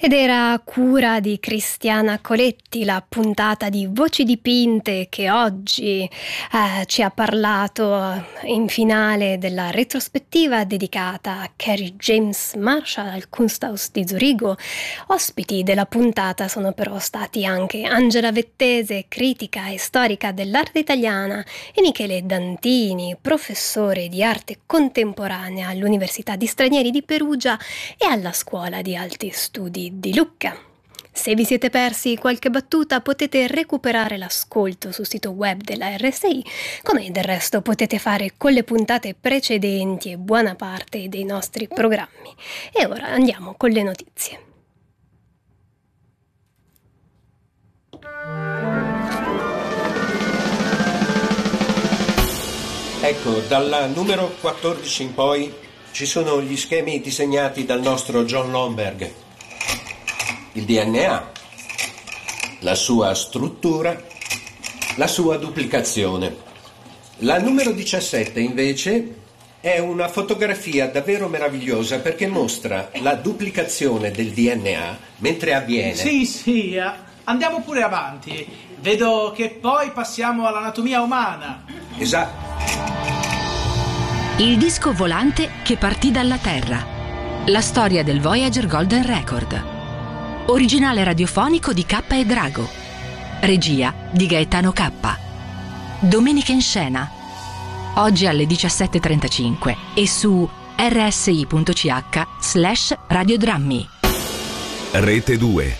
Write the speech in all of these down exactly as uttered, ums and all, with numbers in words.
Ed era cura di Cristiana Coletti la puntata di Voci dipinte che oggi eh, ci ha parlato in finale della retrospettiva dedicata a Kerry James Marshall al Kunsthaus di Zurigo. Ospiti della puntata sono però stati anche Angela Vettese, critica e storica dell'arte italiana, e Michele Dantini, professore di arte contemporanea all'Università di Stranieri di Perugia e alla Scuola di Alti Studi di Lucca. Se vi siete persi qualche battuta potete recuperare l'ascolto sul sito web della R S I, come del resto potete fare con le puntate precedenti e buona parte dei nostri programmi. E ora andiamo con le notizie. Ecco, dal numero quattordici in poi ci sono gli schemi disegnati dal nostro John Lomberg. Il D N A, la sua struttura, la sua duplicazione. La numero diciassette invece è una fotografia davvero meravigliosa perché mostra la duplicazione del D N A mentre avviene. Sì, sì, andiamo pure avanti. Vedo che poi passiamo all'anatomia umana. Esatto. Il disco volante che partì dalla Terra. La storia del Voyager Golden Record. Originale radiofonico di K e Drago. Regia di Gaetano K. Domenica in scena. Oggi alle diciassette e trentacinque e su rsi.ch slash radiodrammi. Rete due.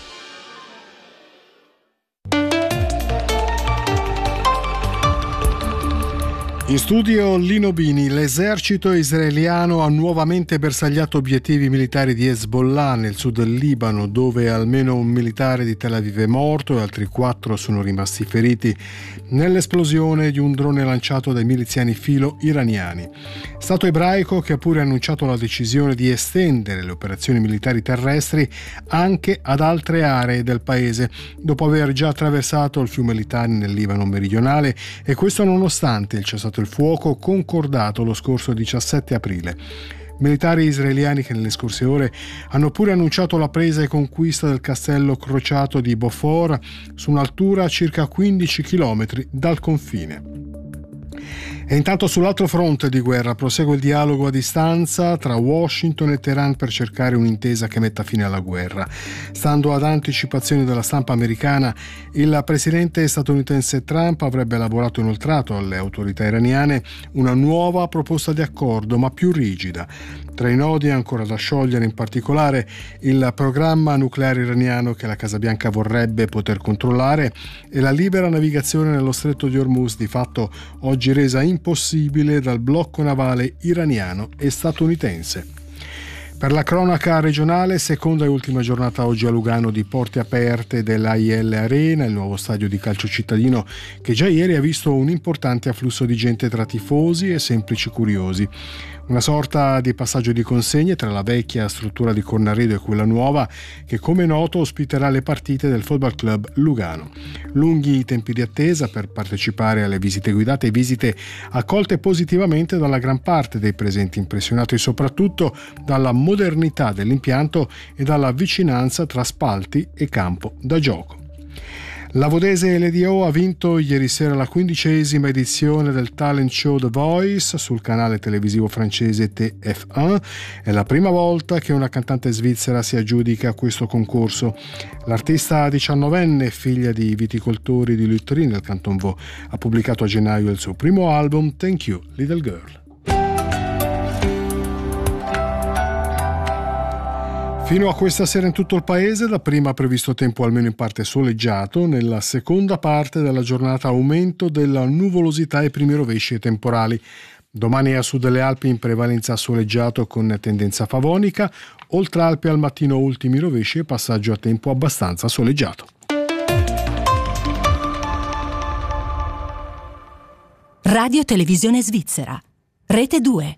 In studio Lino Bini. L'esercito israeliano ha nuovamente bersagliato obiettivi militari di Hezbollah nel sud del Libano, dove almeno un militare di Tel Aviv è morto e altri quattro sono rimasti feriti nell'esplosione di un drone lanciato dai miliziani filo-iraniani. Stato ebraico che ha pure annunciato la decisione di estendere le operazioni militari terrestri anche ad altre aree del paese, dopo aver già attraversato il fiume Litani nel Libano meridionale, e questo nonostante il cessato il fuoco concordato lo scorso diciassette aprile. Militari israeliani che nelle scorse ore hanno pure annunciato la presa e conquista del castello crociato di Beaufort su un'altura a circa quindici chilometri dal confine. E intanto sull'altro fronte di guerra prosegue il dialogo a distanza tra Washington e Teheran per cercare un'intesa che metta fine alla guerra. Stando ad anticipazioni della stampa americana, il presidente statunitense Trump avrebbe elaborato e inoltrato alle autorità iraniane una nuova proposta di accordo, ma più rigida. Tra i nodi ancora da sciogliere in particolare il programma nucleare iraniano che la Casa Bianca vorrebbe poter controllare e la libera navigazione nello stretto di Hormuz, di fatto oggi resa impossibile dal blocco navale iraniano e statunitense. Per la cronaca regionale, seconda e ultima giornata oggi a Lugano di porte aperte dell'A I L Arena, il nuovo stadio di calcio cittadino che già ieri ha visto un importante afflusso di gente tra tifosi e semplici curiosi. Una sorta di passaggio di consegne tra la vecchia struttura di Cornaredo e quella nuova che, come noto, ospiterà le partite del Football Club Lugano. Lunghi i tempi di attesa per partecipare alle visite guidate, visite accolte positivamente dalla gran parte dei presenti, impressionati soprattutto dalla modernità dell'impianto e dalla vicinanza tra spalti e campo da gioco. La vodese Lady O ha vinto ieri sera la quindicesima edizione del talent show The Voice sul canale televisivo francese T F uno. È la prima volta che una cantante svizzera si aggiudica questo concorso. L'artista diciannovenne, figlia di viticoltori di Lutry nel Canton Vaud, ha pubblicato a gennaio il suo primo album Thank You Little Girl. Fino a questa sera in tutto il paese, dapprima previsto tempo almeno in parte soleggiato, nella seconda parte della giornata aumento della nuvolosità e primi rovesci e temporali. Domani a sud delle Alpi in prevalenza soleggiato con tendenza favonica, oltre Alpi al mattino ultimi rovesci e passaggio a tempo abbastanza soleggiato. Radio Televisione Svizzera, Rete due.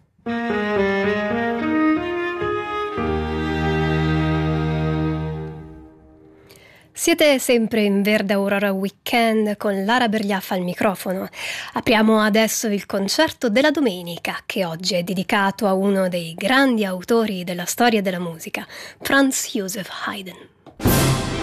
Siete sempre in Verde Aurora Weekend con Lara Bergliaffa al microfono. Apriamo adesso il concerto della domenica, che oggi è dedicato a uno dei grandi autori della storia della musica, Franz Joseph Haydn.